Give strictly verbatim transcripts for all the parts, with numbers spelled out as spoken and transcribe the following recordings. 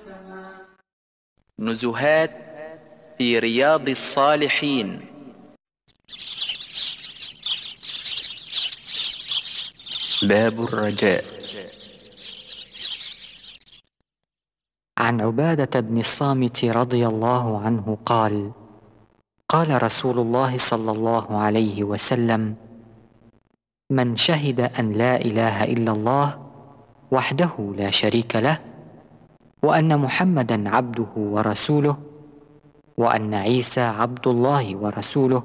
نزهات في رياض الصالحين. باب الرجاء. عن عبادة بن الصامت رضي الله عنه قال: قال رسول الله صلى الله عليه وسلم: من شهد أن لا إله إلا الله وحده لا شريك له، وأن محمدا عبده ورسوله، وأن عيسى عبد الله ورسوله،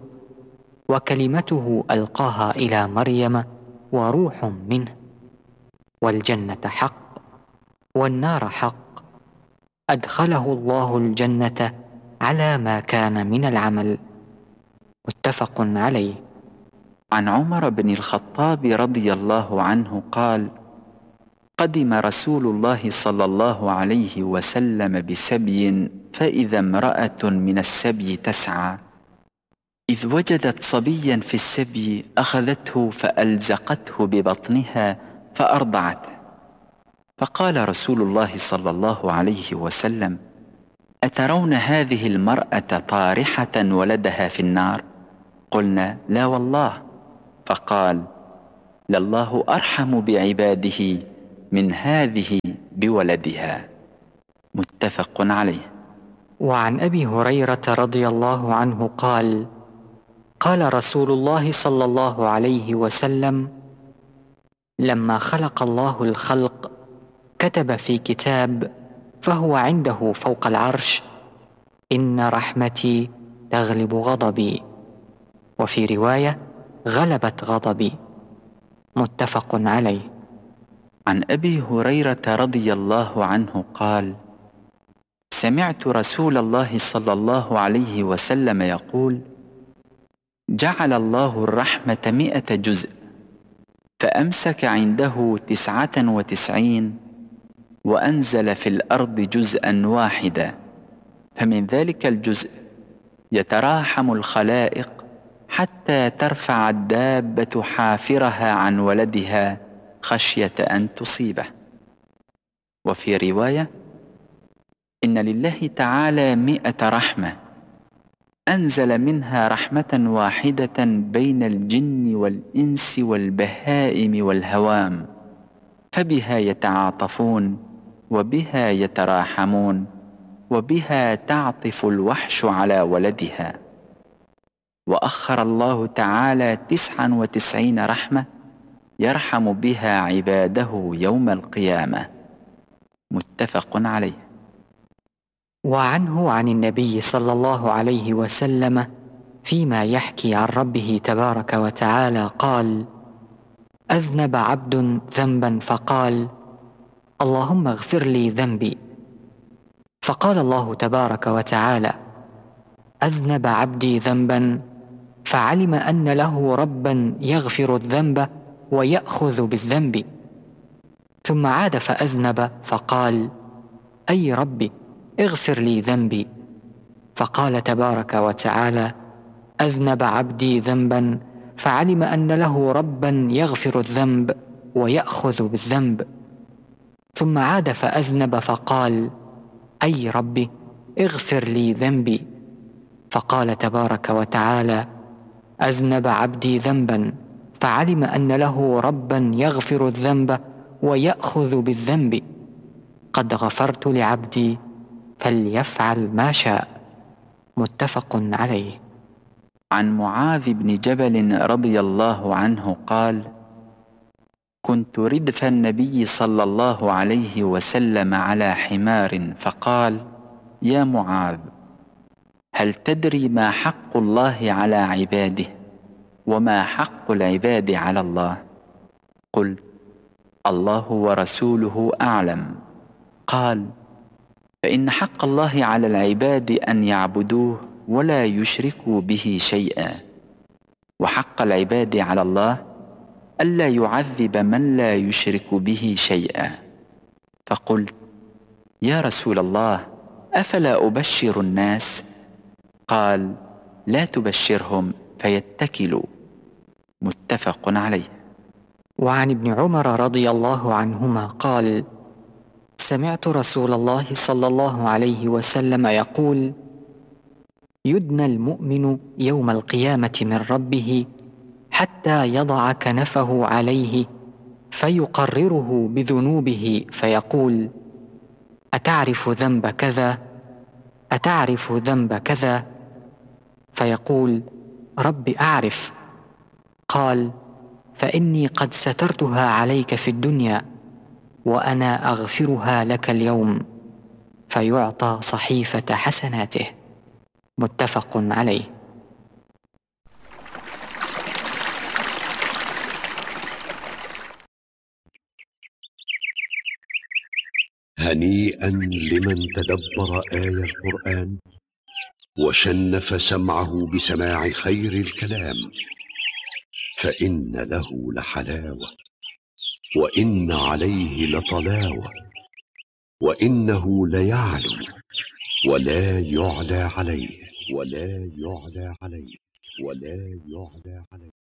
وكلمته ألقاها إلى مريم وروح منه، والجنة حق والنار حق، أدخله الله الجنة على ما كان من العمل. متفق عليه. عن عمر بن الخطاب رضي الله عنه قال: قدم رسول الله صلى الله عليه وسلم بسبي، فإذا امرأة من السبي تسعى، إذ وجدت صبيا في السبي أخذته فألزقته ببطنها فأرضعته، فقال رسول الله صلى الله عليه وسلم: أترون هذه المرأة طارحة ولدها في النار؟ قلنا: لا والله. فقال: لله أرحم بعباده من هذه بولدها. متفق عليه. وعن أبي هريرة رضي الله عنه قال: قال رسول الله صلى الله عليه وسلم: لما خلق الله الخلق كتب في كتاب فهو عنده فوق العرش: إن رحمتي تغلب غضبي، وفي رواية: غلبت غضبي. متفق عليه. عن أبي هريرة رضي الله عنه قال: سمعت رسول الله صلى الله عليه وسلم يقول: جعل الله الرحمة مئة جزء، فأمسك عنده تسعة وتسعين، وأنزل في الأرض جزءا واحدا، فمن ذلك الجزء يتراحم الخلائق حتى ترفع الدابة حافرها عن ولدها خشية أن تصيبه. وفي رواية: إن لله تعالى مئة رحمة، أنزل منها رحمة واحدة بين الجن والإنس والبهائم والهوام، فبها يتعاطفون، وبها يتراحمون، وبها تعطف الوحش على ولدها. وأخر الله تعالى تسعا وتسعين رحمة يرحم بها عباده يوم القيامة. متفق عليه. وعنه عن النبي صلى الله عليه وسلم فيما يحكي عن ربه تبارك وتعالى قال: أذنب عبد ذنبا فقال: اللهم اغفر لي ذنبي، فقال الله تبارك وتعالى: أذنب عبدي ذنبا فعلم أن له ربا يغفر الذنب ويأخذ بالذنب، ثم عاد فأذنب فقال: أي ربي اغفر لي ذنبي، فقال تبارك وتعالى: أذنب عبدي ذنبا فعلم أن له ربا يغفر الذنب ويأخذ بالذنب، ثم عاد فأذنب فقال: أي ربي اغفر لي ذنبي، فقال تبارك وتعالى: أذنب عبدي ذنبا فعلم أن له ربا يغفر الذنب ويأخذ بالذنب، قد غفرت لعبدي فليفعل ما شاء. متفق عليه. عن معاذ بن جبل رضي الله عنه قال: كنت ردف النبي صلى الله عليه وسلم على حمار، فقال: يا معاذ، هل تدري ما حق الله على عباده وما حق العباد على الله؟ قلت: الله ورسوله أعلم. قال: فإن حق الله على العباد أن يعبدوه ولا يشركوا به شيئا، وحق العباد على الله ألا يعذب من لا يشرك به شيئا. فقلت: يا رسول الله، أفلا أبشر الناس؟ قال: لا تبشرهم فيتكلوا. متفق عليه. وعن ابن عمر رضي الله عنهما قال: سمعت رسول الله صلى الله عليه وسلم يقول: يدنى المؤمن يوم القيامة من ربه حتى يضع كنفه عليه فيقرره بذنوبه فيقول: أتعرف ذنب كذا؟ أتعرف ذنب كذا؟ فيقول: رب أعرف. قال: فإني قد سترتها عليك في الدنيا وأنا أغفرها لك اليوم. فيعطى صحيفة حسناته. متفق عليه. هنيئا لمن تدبر آي القرآن وشنف سمعه بسماع خير الكلام، فإن له لحلاوة وإن عليه لطلاوة، وإنه ليعلو ولا يعلى عليه ولا يعلى عليه ولا يعلى عليه.